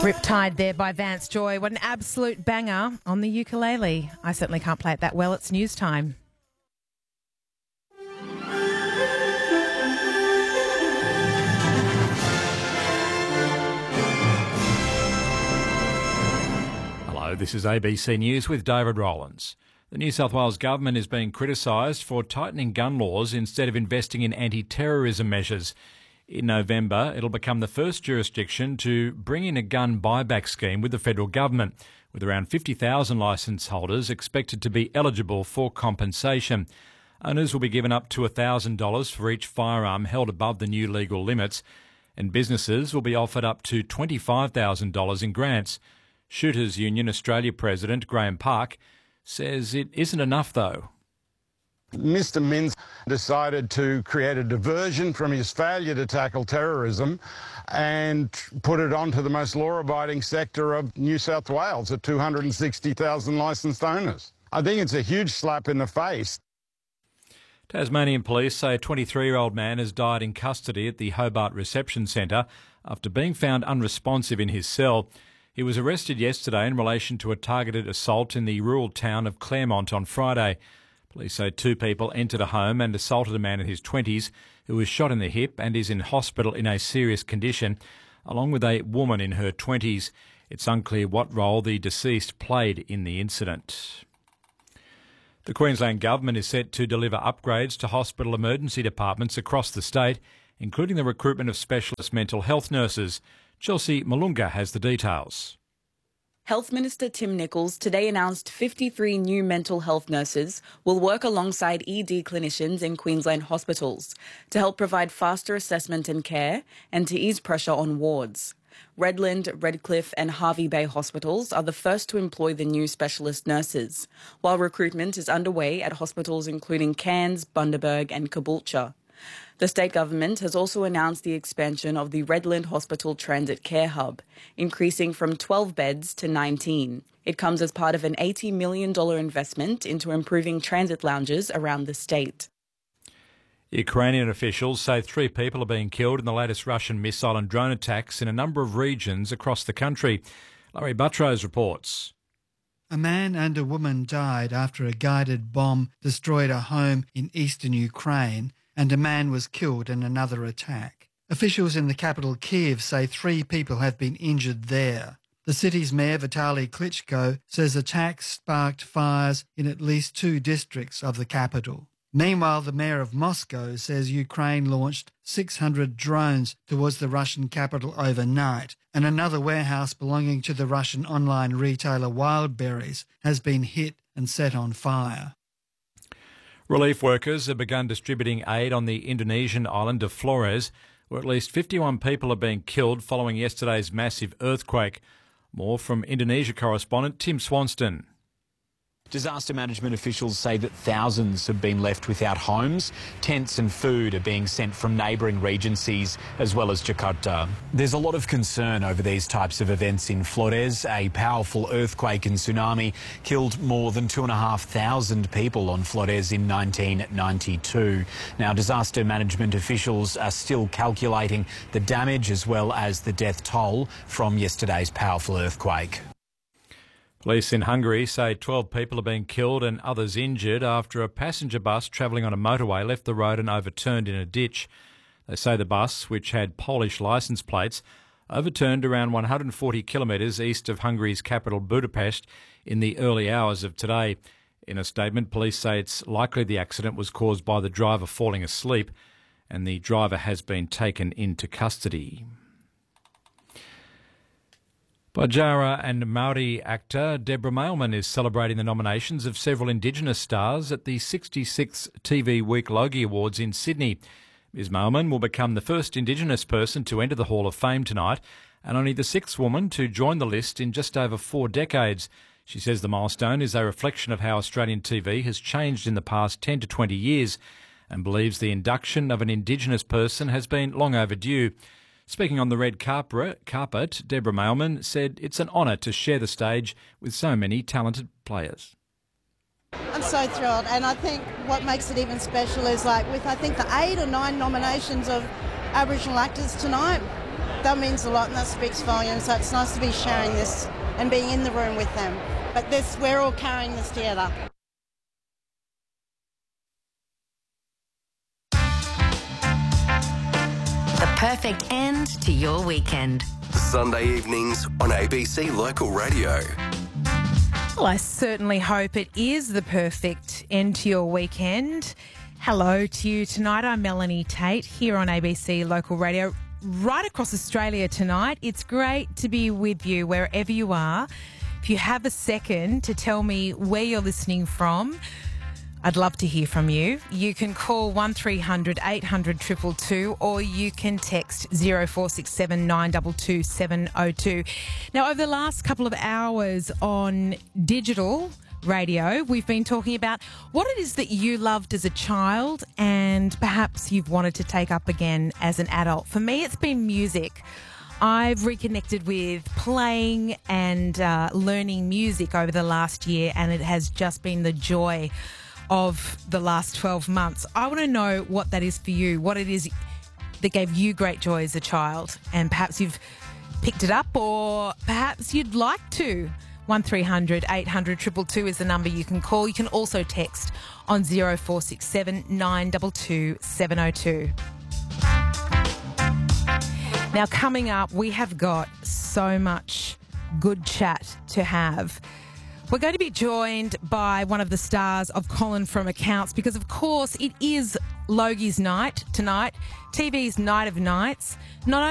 Riptide there by Vance Joy. What an absolute banger on the ukulele. I certainly can't play it that well. It's news time. Hello, this is ABC News with David Rowlands. The New South Wales government is being criticised for tightening gun laws instead of investing in anti-terrorism measures. In November, it'll become the first jurisdiction to bring in a gun buyback scheme with the federal government, with around 50,000 licence holders expected to be eligible for compensation. Owners will be given up to $1,000 for each firearm held above the new legal limits, and businesses will be offered up to $25,000 in grants. Shooters Union Australia President Graham Park says it isn't enough, though. Mr Minns decided to create a diversion from his failure to tackle terrorism and put it onto the most law-abiding sector of New South Wales at 260,000 licensed owners. I think it's a huge slap in the face. Tasmanian police say a 23-year-old man has died in custody at the Hobart Reception Centre after being found unresponsive in his cell. He was arrested yesterday in relation to a targeted assault in the rural town of Claremont on Friday. Police say two people entered a home and assaulted a man in his 20s who was shot in the hip and is in hospital in a serious condition, along with a woman in her 20s. It's unclear what role the deceased played in the incident. The Queensland Government is set to deliver upgrades to hospital emergency departments across the state, including the recruitment of specialist mental health nurses. Chelsea Malunga has the details. Health Minister Tim Nicholls today announced 53 new mental health nurses will work alongside ED clinicians in Queensland hospitals to help provide faster assessment and care and to ease pressure on wards. Redland, Redcliffe and Hervey Bay hospitals are the first to employ the new specialist nurses, while recruitment is underway at hospitals including Cairns, Bundaberg and Caboolture. The state government has also announced the expansion of the Redland Hospital Transit Care Hub, increasing from 12 beds to 19. It comes as part of an $80 million investment into improving transit lounges around the state. Ukrainian officials say 3 people are being killed in the latest Russian missile and drone attacks in a number of regions across the country. Larry Buttrose reports. A man and a woman died after a guided bomb destroyed a home in eastern Ukraine, and a man was killed in another attack. Officials in the capital Kyiv say 3 people have been injured there. The city's mayor, Vitaly Klitschko, says attacks sparked fires in at least 2 districts of the capital. Meanwhile, the mayor of Moscow says Ukraine launched 600 drones towards the Russian capital overnight, and another warehouse belonging to the Russian online retailer Wildberries has been hit and set on fire. Relief workers have begun distributing aid on the Indonesian island of Flores, where at least 51 people are being killed following yesterday's massive earthquake. More from Indonesia correspondent Tim Swanston. Disaster management officials say that thousands have been left without homes. Tents and food are being sent from neighbouring regencies as well as Jakarta. There's a lot of concern over these types of events in Flores. A powerful earthquake and tsunami killed more than 2,500 people on Flores in 1992. Now, disaster management officials are still calculating the damage as well as the death toll from yesterday's powerful earthquake. Police in Hungary say 12 people are being killed and others injured after a passenger bus travelling on a motorway left the road and overturned in a ditch. They say the bus, which had Polish licence plates, overturned around 140 kilometres east of Hungary's capital Budapest in the early hours of today. In a statement, police say it's likely the accident was caused by the driver falling asleep, and the driver has been taken into custody. Bajara and Maori actor Deborah Mailman is celebrating the nominations of several Indigenous stars at the 66th TV Week Logie Awards in Sydney. Ms Mailman will become the first Indigenous person to enter the Hall of Fame tonight and only the 6th woman to join the list in just over 4 decades. She says the milestone is a reflection of how Australian TV has changed in the past 10 to 20 years and believes the induction of an Indigenous person has been long overdue. Speaking on the red carpet, Deborah Mailman said it's an honour to share the stage with so many talented players. I'm so thrilled, and I think what makes it even special is with I think the 8 or 9 nominations of Aboriginal actors tonight, that means a lot and that speaks volumes. So it's nice to be sharing this and being in the room with them. But we're all carrying this together. The perfect end to your weekend. Sunday evenings on ABC Local Radio. Well, I certainly hope it is the perfect end to your weekend. Hello to you tonight. I'm Melanie Tate here on ABC Local Radio, right across Australia tonight. It's great to be with you wherever you are. If you have a second to tell me where you're listening from, I'd love to hear from you. You can call 1300 800 222 or you can text 0467 922 702. Now, over the last couple of hours on digital radio, we've been talking about what it is that you loved as a child and perhaps you've wanted to take up again as an adult. For me, it's been music. I've reconnected with playing and learning music over the last year, and it has just been the joy of the last 12 months. I want to know what that is for you, what it is that gave you great joy as a child, and perhaps you've picked it up or perhaps you'd like to. 1300 800 222 is the number you can call. You can also text on 0467 922 702. Now, coming up, we have got so much good chat to have. We're going to be joined by one of the stars of Colin from Accounts because, of course, it is Logie's night tonight, TV's Night of Nights. Not